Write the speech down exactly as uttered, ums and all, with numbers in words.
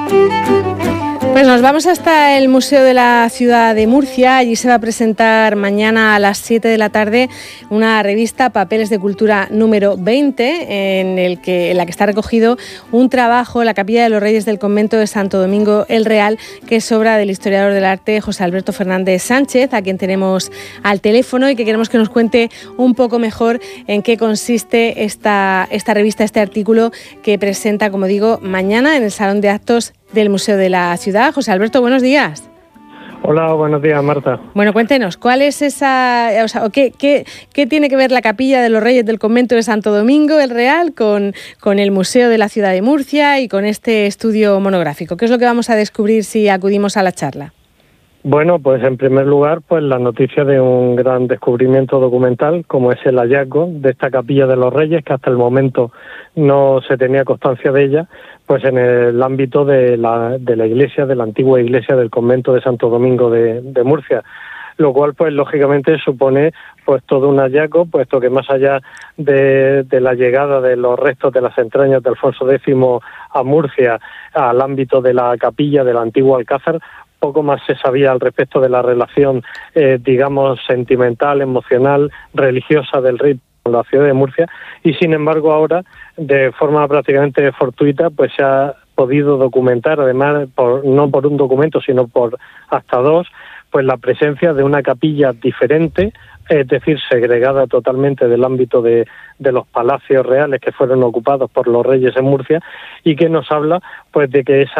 Pues nos vamos hasta el Museo de la Ciudad de Murcia. Allí se va a presentar mañana a las siete de la tarde una revista, Papeles de Cultura número veinte, en, el que, en la que está recogido un trabajo, La Capilla de los Reyes del Convento de Santo Domingo el Real, que es obra del historiador del arte José Alberto Fernández Sánchez, a quien tenemos al teléfono y que queremos que nos cuente un poco mejor en qué consiste esta, esta revista, este artículo que presenta, como digo, mañana en el Salón de Actos del Museo de la Ciudad. José Alberto, buenos días. Hola, buenos días, Marta. Bueno, cuéntenos, ¿cuál es esa, o sea, qué, qué, qué tiene que ver la Capilla de los Reyes del Convento de Santo Domingo el Real con, con el Museo de la Ciudad de Murcia y con este estudio monográfico? ¿Qué es lo que vamos a descubrir si acudimos a la charla? Bueno, pues en primer lugar, pues la noticia de un gran descubrimiento documental, como es el hallazgo de esta Capilla de los Reyes, que hasta el momento no se tenía constancia de ella, pues en el ámbito de la, de la iglesia, de la antigua iglesia del convento de Santo Domingo de, de Murcia, lo cual pues lógicamente supone pues todo un hallazgo, puesto que más allá de, de la llegada de los restos de las entrañas de Alfonso Décimo a Murcia, al ámbito de la capilla del antiguo Alcázar, poco más se sabía al respecto de la relación, eh, digamos, sentimental, emocional, religiosa del rey con la ciudad de Murcia, y sin embargo ahora, de forma prácticamente fortuita, pues se ha podido documentar, además, por, no por un documento, sino por hasta dos, pues la presencia de una capilla diferente, es decir, segregada totalmente del ámbito de, de los palacios reales que fueron ocupados por los reyes en Murcia, y que nos habla pues de que esa